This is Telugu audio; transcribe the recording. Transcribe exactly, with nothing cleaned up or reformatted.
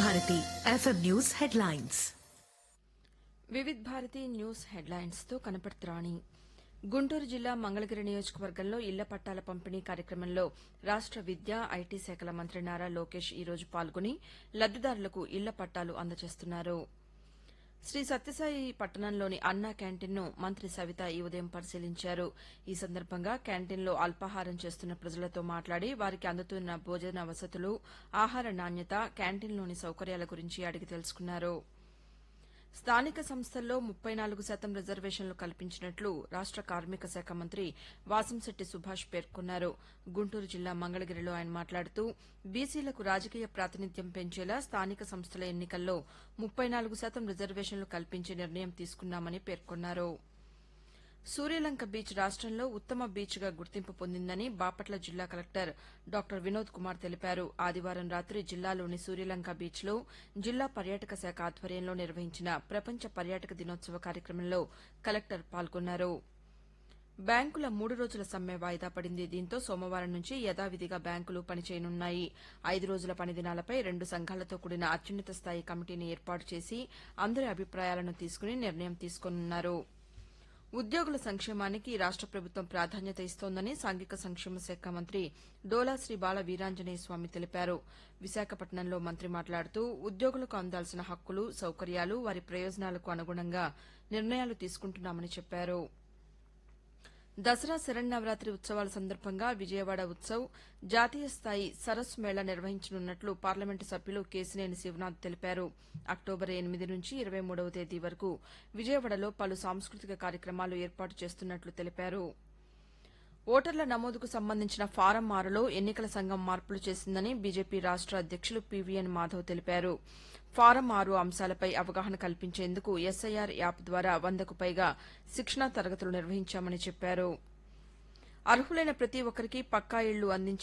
Bharati FM news headlines. Vividh Bharati news headlines తో కనపడుతురాణి. గుంటూరు జిల్లా మంగళగిరి నియోజకవర్గంలో ఇళ్ల పట్టాల పంపిణీ కార్యక్రమంలో రాష్ట విద్యా ఐటీ శాఖల మంత్రి నారా లోకేష్ ఈ రోజు పాల్గొని లబ్దిదారులకు ఇళ్ల పట్టాలు అందజేస్తున్నారు. శ్రీ సత్యసాయి పట్టణంలోని అన్నా క్యాంటీన్ను మంత్రి సవిత ఈ ఉదయం పరిశీలించారు. ఈ సందర్భంగా క్యాంటీన్లో అల్పాహారం చేస్తున్న ప్రజలతో మాట్లాడి వారికి అందుతున్న భోజన వసతులు, ఆహార నాణ్యత, క్యాంటీన్లోని సౌకర్యాల గురించి అడిగి తెలుసుకున్నారు. స్థానిక సంస్థల్లో ముప్పై నాలుగు శాతం రిజర్వేషన్లు కల్పించినట్లు రాష్ట కార్మిక శాఖ మంత్రి వాసంశెట్టి సుభాష్ పేర్కొన్నారు. గుంటూరు జిల్లా మంగళగిరిలో ఆయన మాట్లాడుతూ బీసీలకు రాజకీయ ప్రాతినిధ్యం పెంచేలా స్థానిక సంస్థల ఎన్నికల్లో ముప్పై నాలుగు శాతం రిజర్వేషన్లు కల్పించే నిర్ణయం తీసుకున్నామని పేర్కొన్నారు. సూర్యలంక బీచ్ రాష్టంలో ఉత్తమ బీచ్గా గుర్తింపు పొందిందని బాపట్ల జిల్లా కలెక్టర్ డాక్టర్ వినోద్ కుమార్ తెలిపారు. ఆదివారం రాత్రి జిల్లాలోని సూర్యలంక బీచ్లో జిల్లా పర్యాటక శాఖ ఆధ్వర్యంలో నిర్వహించిన ప్రపంచ పర్యాటక దినోత్సవ కార్యక్రమంలో కలెక్టర్ పాల్గొన్నారు. బ్యాంకుల మూడు రోజుల సమ్మె వాయిదా పడింది. దీంతో సోమవారం నుంచి యథావిధిగా బ్యాంకులు పనిచేయనున్నాయి. ఐదు రోజుల పనిదినాలపై రెండు సంఘాలతో కూడిన అత్యున్నత స్థాయి కమిటీని ఏర్పాటు చేసి అందరి అభిప్రాయాలను తీసుకుని నిర్ణయం తీసుకోనున్నారు. ఉద్యోగుల సంక్షేమానికి రాష్ట ప్రభుత్వం ప్రాధాన్యత ఇస్తోందని సాంఘిక సంక్షేమ శాఖ మంత్రి డోలా శ్రీ బాల వీరాంజనేయ స్వామి తెలిపారు. విశాఖపట్నంలో మంత్రి మాట్లాడుతూ ఉద్యోగులకు అందాల్సిన హక్కులు, సౌకర్యాలు, వారి ప్రయోజనాలకు అనుగుణంగా నిర్ణయాలు తీసుకుంటున్నామని చెప్పారు. దసరా శరన్నవరాత్రి ఉత్సవాల సందర్భంగా విజయవాడ ఉత్సవ్ జాతీయ స్థాయి సరస్సు మేళా నిర్వహించనున్నట్లు పార్లమెంటు సభ్యులు కేశినేని శివనాథ్ తెలిపారు. అక్టోబర్ ఎనిమిది నుంచి ఇరవై మూడవ తేదీ వరకు విజయవాడలో పలు సాంస్కృతిక కార్యక్రమాలు ఏర్పాటు చేస్తున్నట్లు తెలిపారు. ఓటర్ల నమోదుకు సంబంధించిన ఫారం ఆరులో ఎన్నికల సంఘం మార్పులు చేసిందని బీజేపీ రాష్ట అధ్యక్షులు పీవీఎన్ మాధవ్ తెలిపారు. ఫారం ఆరు అంశాలపై అవగాహన కల్పించేందుకు ఎస్ఐఆర్ యాప్ ద్వారా వందకు పైగా శిక్షణా తరగతులు నిర్వహించామని చెప్పారు. అర్హులైన ప్రతి ఒక్కరికి పక్కా ఇళ్లు అందించే